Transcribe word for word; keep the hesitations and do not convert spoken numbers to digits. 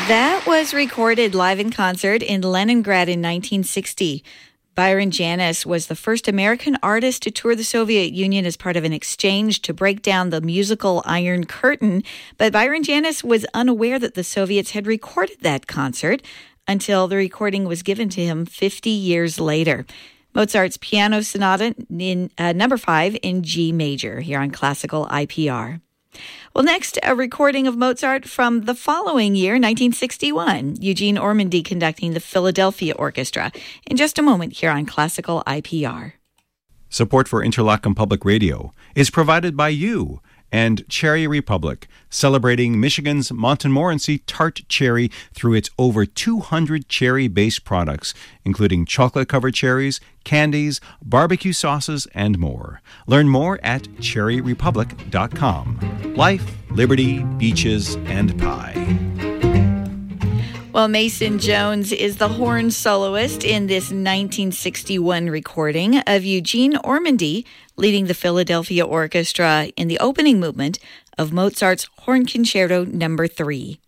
That was recorded live in concert in Leningrad in nineteen sixty. Byron Janis was the first American artist to tour the Soviet Union as part of an exchange to break down the musical Iron Curtain. But Byron Janis was unaware that the Soviets had recorded that concert until the recording was given to him fifty years later. Mozart's Piano Sonata in uh, number five in G major here on Classical I P R. Well, next, a recording of Mozart from the following year, nineteen sixty-one. Eugene Ormandy conducting the Philadelphia Orchestra. In just a moment here on Classical I P R. Support for Interlochen Public Radio is provided by you and Cherry Republic, celebrating Michigan's Montmorency tart cherry through its over two hundred cherry-based products, including chocolate-covered cherries, candies, barbecue sauces, and more. Learn more at cherry republic dot com. Life, liberty, beaches, and pie. Well, Mason Jones is the horn soloist in this nineteen sixty-one recording of Eugene Ormandy leading the Philadelphia Orchestra in the opening movement of Mozart's Horn Concerto number three.